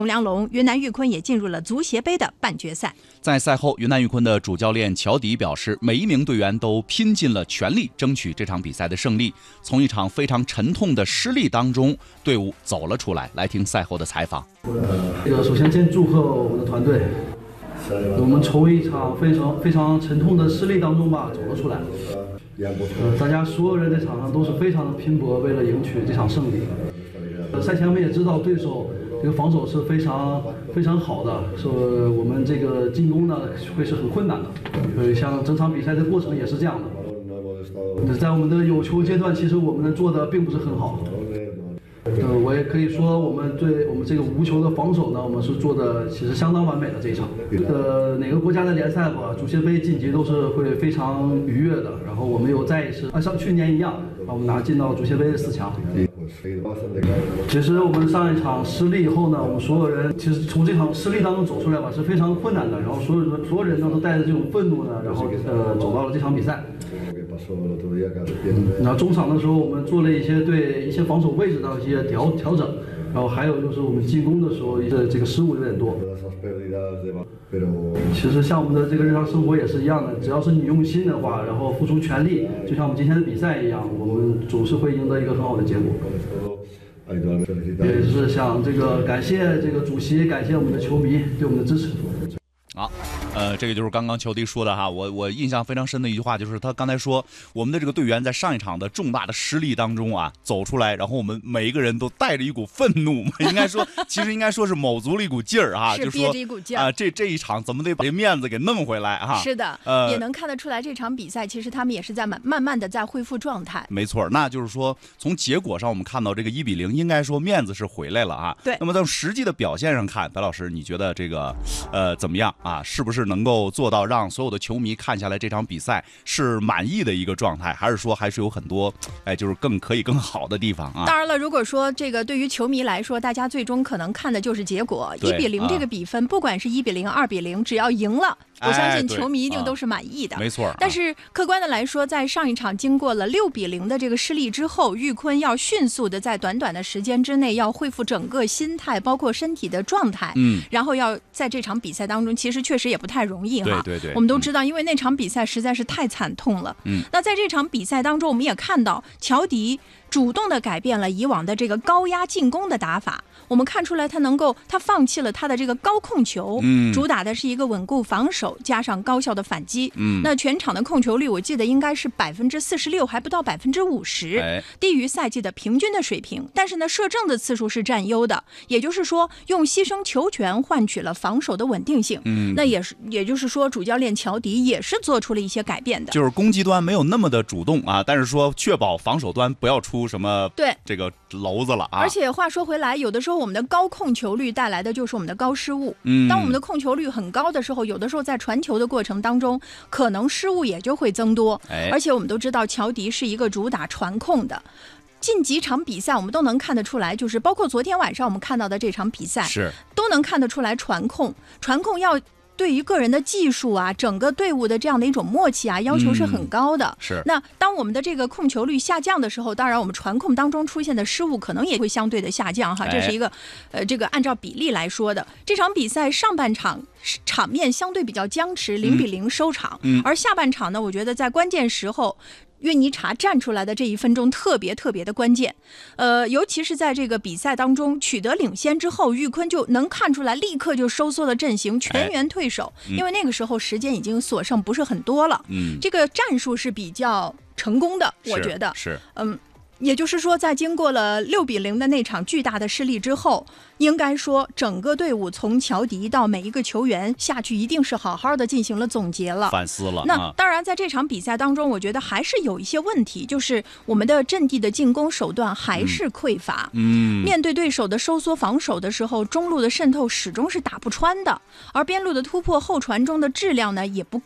洪良龙，云南玉坤也进入了足协杯的半决赛。 在赛后，云南玉坤的主教练乔迪表示，每一名队员都拼尽了全力争取这场比赛的胜利，从一场非常沉痛的失利当中，队伍走了出来。来听赛后的采访。 首先先祝贺我们的团队，我们从一场非常沉痛的失利当中吧走了出来。大家所有人在场上都是非常的拼搏，为了赢取这场胜利。赛前我们也知道对手这个防守是非常好的，是我们这个进攻呢会是很困难的。像整场比赛的过程也是这样的。在我们的有球阶段，其实我们做的并不是很好。我也可以说，我们对我们这个无球的防守呢，我们是做的其实相当完美的这一场。哪个国家的联赛吧，足协杯晋级都是会非常愉悦的。然后我们又再一次像去年一样，把我们进到足协杯的4强。其实我们上一场失利以后呢，我们所有人其实从这场失利当中走出来吧是非常困难的。然后所有人呢都带着这种愤怒呢，然后走到了这场比赛。然后中场的时候，我们做了对一些防守位置的一些调整，然后还有就是我们进攻的时候这个失误有点多。其实像我们的这个日常生活也是一样的，只要是你用心的话，然后付出全力，就像我们今天的比赛一样，我们总是会赢得一个很好的结果。也是想感谢这个主席，感谢我们的球迷对我们的支持。 好，这个就是刚刚乔迪说的哈，我印象非常深的一句话，就是他刚才说，我们的这个队员在上一场的重大的失利当中啊走出来，然后我们每一个人都带着一股愤怒，其实应该说是卯足了一股劲儿啊， 是憋着一股劲儿啊，这一场怎么得把这面子给弄回来哈？ 是的，也能看得出来这场比赛其实他们也是在慢慢的在恢复状态。 没错，那就是说从结果上我们看到这个1-0，应该说面子是回来了啊。 对。 那么从实际的表现上看，白老师你觉得这个怎么样啊？是不是能够做到让所有的球迷看下来这场比赛是满意的一个状态，还是说还是有很多就是可以更好的地方啊？ 当然了，如果说这个对于球迷来说，大家最终可能看的就是结果，1-0这个比分，不管是1-0、2-0，只要赢了，我相信球迷一定都是满意的。 没错。 但是客观的来说，在上一场经过了6-0的这个失利之后，玉坤要迅速的在短短的时间之内要恢复整个心态，包括身体的状态，然后要在这场比赛当中，其实确实也不太容易哈。 对， 我们都知道，因为那场比赛实在是太惨痛了。那在这场比赛当中，我们也看到乔迪主动的改变了以往的这个高压进攻的打法。我们看出来他放弃了他的这个高控球，主打的是一个稳固防守加上高效的反击。那全场的控球率我记得应该是46%，还不到50%，低于赛季的平均的水平。但是呢，射正的次数是占优的，也就是说用牺牲球权换取了防守的稳定性。那也就是说主教练乔迪也是做出了一些改变的， 就是攻击端没有那么的主动啊，但是说确保防守端不要出什么这个篓子了啊。 而且话说回来，有的时候我们的高控球率带来的就是我们的高失误。当我们的控球率很高的时候，有的时候在传球的过程当中，可能失误也就会增多。而且我们都知道乔迪是一个主打传控的。近几场比赛我们都能看得出来，就是包括昨天晚上我们看到的这场比赛，都能看得出来传控要对于个人的技术啊，整个队伍的这样的一种默契啊，要求是很高的。那当我们的这个控球率下降的时候，当然我们传控当中出现的失误可能也会相对的下降哈，这是一个这个按照比例来说的。这场比赛上半场场面相对比较僵持，0-0收场，而下半场呢，我觉得在关键时候约尼查站出来的这1分钟特别的关键，尤其是在这个比赛当中取得领先之后，玉坤就能看出来，立刻就收缩了阵型，全员退守，因为那个时候时间已经所剩不是很多了。这个战术是比较成功的，我觉得是。 也就是说，在经过了6-0的那场巨大的失利之后，应该说整个队伍从乔迪到每一个球员下去，一定是好好的进行了总结了， 反思了。 那当然，在这场比赛当中，我觉得还是有一些问题，就是我们的阵地的进攻手段还是匮乏。面对对手的收缩防守的时候，中路的渗透始终是打不穿的，而边路的突破后传中的质量呢也不够。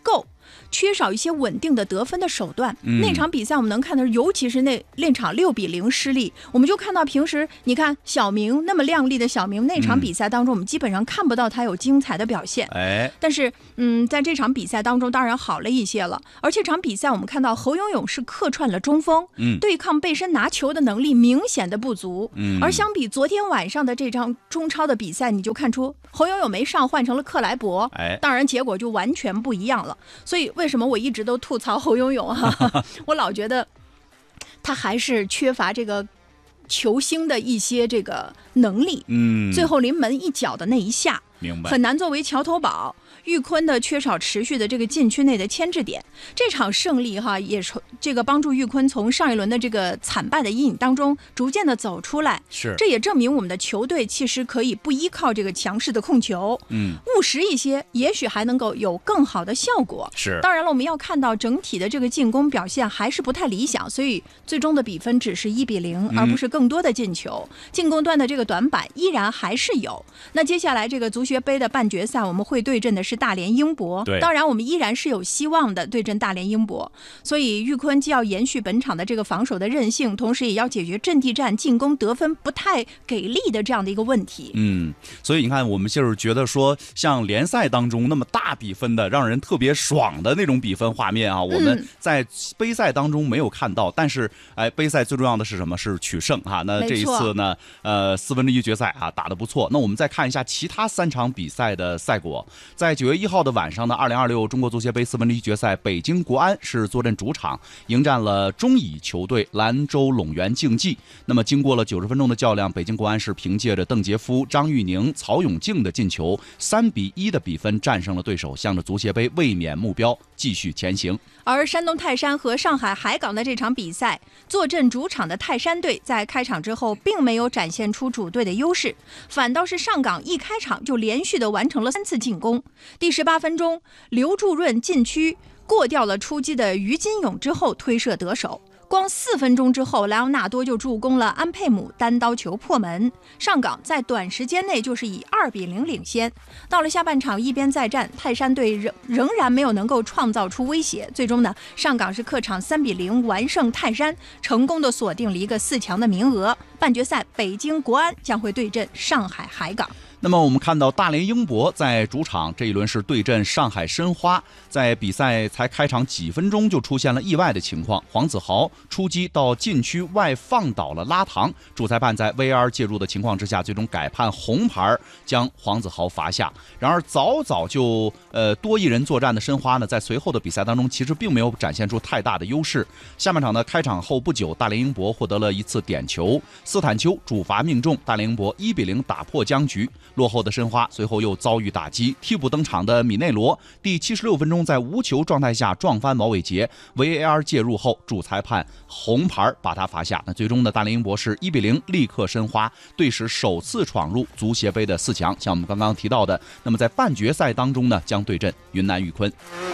缺少一些稳定的得分的手段。那场比赛我们能看到，尤其是那场6-0失利，我们就看到平时你看小明那么亮丽的小明，那场比赛当中我们基本上看不到他有精彩的表现。但是在这场比赛当中当然好了一些了，而且这场比赛我们看到侯永永是客串了中锋，对抗背身拿球的能力明显的不足。而相比昨天晚上的这场中超的比赛，你就看出侯永永没上，换成了克莱伯，当然结果就完全不一样了。所以为什么我一直都吐槽侯永永我老觉得他还是缺乏这个球星的一些这个能力。最后临门一脚的那一下， 明白， 很难作为桥头堡。玉坤的缺少持续的这个禁区内的牵制点，这场胜利也这个帮助玉坤从上一轮的这个惨败的阴影当中逐渐的走出来。这也证明我们的球队其实可以不依靠这个强势的控球，务实一些，也许还能够有更好的效果。当然了，我们要看到整体的这个进攻表现还是不太理想，所以最终的比分只是1-0，而不是更多的进球。进攻端的这个短板依然还是有。那接下来这个足协杯的半决赛，我们会对阵的是大连英博，当然我们依然是有希望的对阵大连英博，所以玉坤既要延续本场的这个防守的韧性，同时也要解决阵地战进攻得分不太给力的这样的一个问题。 所以你看，我们就是觉得说，像联赛当中那么大比分的让人特别爽的那种比分画面啊，我们在杯赛当中没有看到。但是杯赛最重要的是什么？是取胜啊。那这一次呢，1/4决赛啊打得不错。那我们再看一下其他3场比赛的赛果。在9月1号的晚上呢，2026中国足协杯1/4决赛，北京国安是坐镇主场，迎战了中乙球队兰州陇源竞技。那么经过了90分钟的较量，北京国安是凭借着邓杰夫、张玉宁、曹永静的进球，3-1的比分战胜了对手，向着足协杯卫冕目标继续前行。 而山东泰山和上海海港的这场比赛，坐镇主场的泰山队在开场之后并没有展现出主队的优势，反倒是上港一开场就连续的完成了3次进攻。第18分钟，刘柱润禁区过掉了出击的于金勇之后推射得手。光4分钟之后，莱昂纳多就助攻了安佩姆单刀球破门，上港在短时间内就是以2-0领先。到了下半场一边再战，泰山队仍然没有能够创造出威胁，最终呢，上港是客场3-0完胜泰山，成功的锁定了一个4强的名额。半决赛，北京国安将会对阵上海海港。 那么我们看到大连英博在主场这一轮是对阵上海申花，在比赛才开场几分钟就出现了意外的情况，黄子豪出击到禁区外放倒了拉唐，主裁判在 VAR 介入的情况之下，最终改判红牌将黄子豪罚下。然而早就多一人作战的申花呢，在随后的比赛当中其实并没有展现出太大的优势。下半场呢，开场后不久，大连英博获得了一次点球，斯坦丘主罚命中，大连英博1-0打破僵局。落后的申花随后又遭遇打击，替补登场的米内罗第76分钟在无球状态下撞翻毛伟杰， VAR 介入后主裁判红牌把他罚下。那最终的大连英博是1-0力克申花，队史首次闯入足协杯的4强。像我们刚刚提到的，那么在半决赛当中呢，将对阵云南玉坤。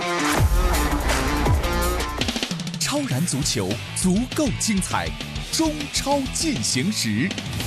超然足球，足够精彩，中超进行时。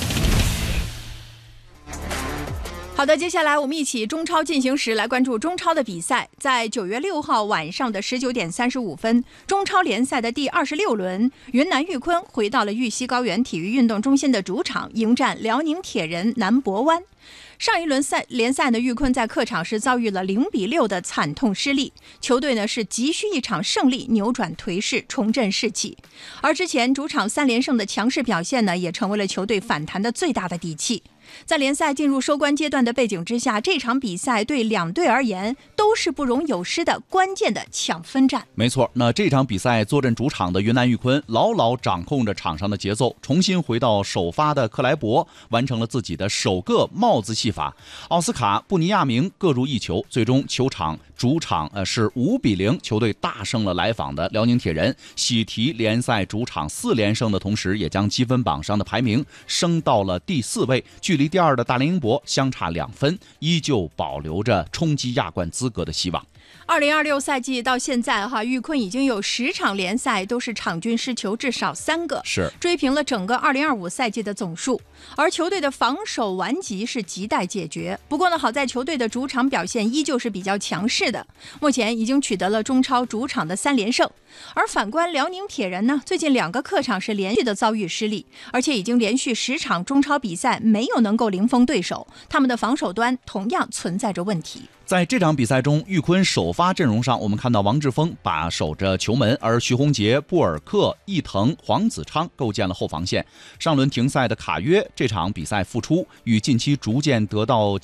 好的，接下来我们一起中超进行时来关注中超的比赛。在9月6号晚上的19点35分，中超联赛的第26轮，云南玉坤回到了玉溪高原体育运动中心的主场，迎战辽宁铁人南博湾。上一轮联赛的玉坤在客场是遭遇了0-6的惨痛失利，球队呢是急需一场胜利扭转颓势，重振士气。而之前主场3连胜的强势表现呢，也成为了球队反弹的最大的底气。在联赛进入收官阶段的背景之下，这场比赛对两队而言都是不容有失的关键的抢分战。 没错，那这场比赛坐镇主场的云南玉坤牢牢掌控着场上的节奏，重新回到首发的克莱伯，完成了自己的首个帽子戏法。奥斯卡、布尼亚明各入1球，最终主场是5-0，球队大胜了来访的辽宁铁人，喜提联赛主场4连胜的同时，也将积分榜上的排名升到了第4位，距离第2的大连英博相差2分，依旧保留着冲击亚冠资格的希望。 2026赛季到现在玉坤已经有10场联赛都是场均失球至少3个， 是追平了整个2025赛季的总数。而球队的防守顽疾是亟待解决。不过呢，好在球队的主场表现依旧是比较强势的。 的，目前已经取得了中超主场的3连胜。而反观辽宁铁人呢，最近2个客场是连续的遭遇失利，而且已经连续10场中超比赛没有能够零封对手，他们的防守端同样存在着问题。 在这场比赛中，玉坤首发阵容上，我们看到王志峰把守着球门，而徐宏杰、布尔克、易腾、黄子昌构建了后防线。上轮停赛的卡约这场比赛复出，与近期逐渐得到